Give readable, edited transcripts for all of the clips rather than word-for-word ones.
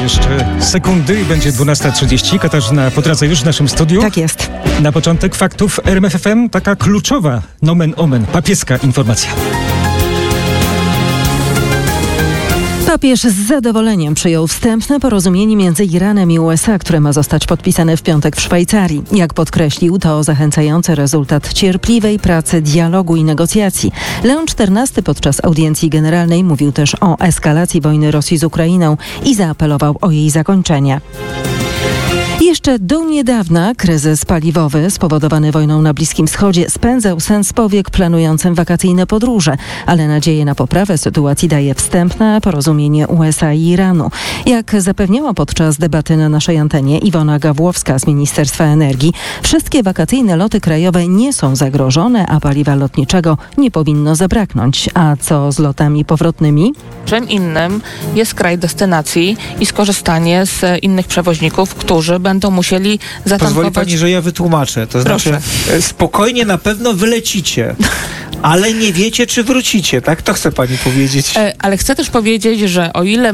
Jeszcze sekundy i będzie 12:30. Katarzyna po drodze już w naszym studiu. Tak jest. Na początek faktów RMF FM, taka kluczowa, nomen omen, papieska informacja. Papież z zadowoleniem przyjął wstępne porozumienie między Iranem i USA, które ma zostać podpisane w piątek w Szwajcarii. Jak podkreślił, to zachęcający rezultat cierpliwej pracy, dialogu i negocjacji. Leon XIV podczas audiencji generalnej mówił też o eskalacji wojny Rosji z Ukrainą i zaapelował o jej zakończenie. Jeszcze do niedawna kryzys paliwowy spowodowany wojną na Bliskim Wschodzie spędzał sens powiek planującym wakacyjne podróże, ale nadzieję na poprawę sytuacji daje wstępne porozumienie USA i Iranu. Jak zapewniała podczas debaty na naszej antenie Iwona Gawłowska z Ministerstwa Energii, wszystkie wakacyjne loty krajowe nie są zagrożone, a paliwa lotniczego nie powinno zabraknąć. A co z lotami powrotnymi? Czym innym jest kraj destynacji i skorzystanie z innych przewoźników, którzy będą musieli zatankować. Pozwoli pani, że ja wytłumaczę. To Proszę. znaczy, spokojnie na pewno wylecicie, ale nie wiecie, czy wrócicie, tak? To chce pani powiedzieć. Ale chcę też powiedzieć, że o ile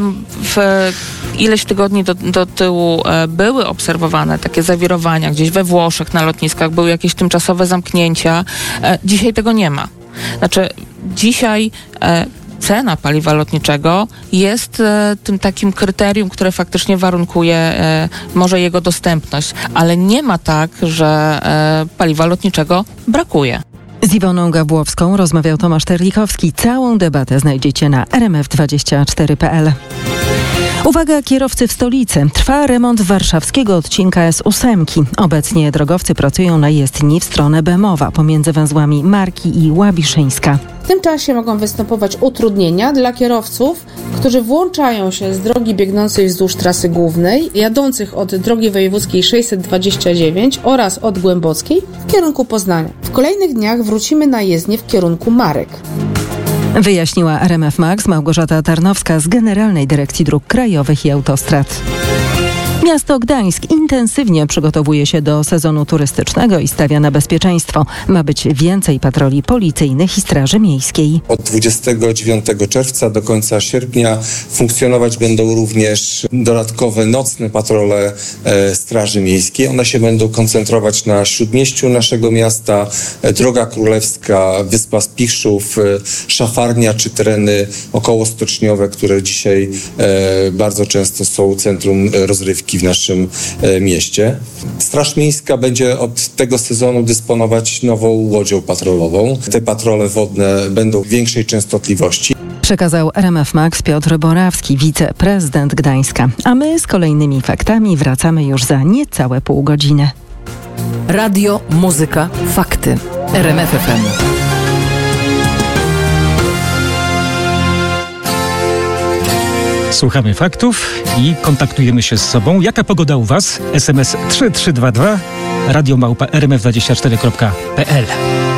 ileś tygodni do tyłu były obserwowane takie zawirowania gdzieś we Włoszech na lotniskach, były jakieś tymczasowe zamknięcia, dzisiaj tego nie ma. Znaczy, dzisiaj cena paliwa lotniczego jest tym takim kryterium, które faktycznie warunkuje może jego dostępność, ale nie ma tak, że paliwa lotniczego brakuje. Z Iwoną Gawłowską rozmawiał Tomasz Terlikowski. Całą debatę znajdziecie na rmf24.pl. Uwaga, kierowcy w stolicy. Trwa remont warszawskiego odcinka S8. Obecnie drogowcy pracują na jezdni w stronę Bemowa pomiędzy węzłami Marki i Łabiszyńska. W tym czasie mogą występować utrudnienia dla kierowców, którzy włączają się z drogi biegnącej wzdłuż trasy głównej, jadących od drogi wojewódzkiej 629 oraz od Głębockiej w kierunku Poznania. W kolejnych dniach wrócimy na jezdnię w kierunku Marek. Wyjaśniła RMF Max Małgorzata Tarnowska z Generalnej Dyrekcji Dróg Krajowych i Autostrad. Miasto Gdańsk intensywnie przygotowuje się do sezonu turystycznego i stawia na bezpieczeństwo. Ma być więcej patroli policyjnych i straży miejskiej. Od 29 czerwca do końca sierpnia funkcjonować będą również dodatkowe nocne patrole straży miejskiej. One się będą koncentrować na śródmieściu naszego miasta, Droga Królewska, Wyspa Spichrzów, Szafarnia czy tereny okołostoczniowe, które dzisiaj bardzo często są centrum rozrywki w naszym mieście. Straż Miejska będzie od tego sezonu dysponować nową łodzią patrolową. Te patrole wodne będą większej częstotliwości. Przekazał RMF Max Piotr Borawski, wiceprezydent Gdańska. A my z kolejnymi faktami wracamy już za niecałe pół godziny. Radio, muzyka, fakty. RMF FM. Słuchamy faktów i kontaktujemy się z sobą. Jaka pogoda u Was? SMS 3322 radio@rmf24.pl.